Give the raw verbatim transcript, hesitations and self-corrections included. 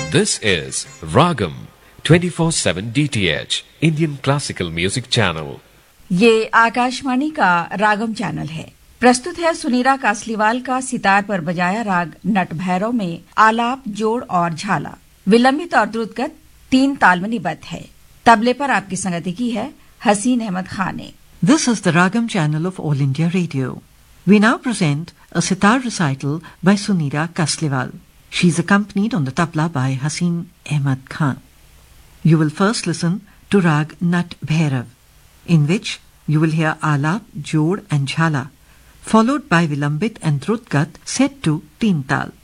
This is Ragam twenty-four seven D T H Indian Classical Music Channel. ये आकाशवाणी का रागम channel है। प्रस्तुत है सुनीरा कासलीवाल का सितार पर बजाया राग नट भैरव में आलाप, जोड़ और झाला। विलंबित और द्रुतगत तीन ताल में निबद्ध है। तबले पर आपकी संगति की है हसीन अहमद खान ने। This is the Ragam channel of All India Radio. We now present a sitar recital by Sunira Kasliwal. She is accompanied on the tabla by Hasheen Ahmad Khan. You will first listen to Rag Nat Bhairav, in which you will hear Alap, Jod and Jhala, followed by Vilambit and Drutgat set to Teen Tal.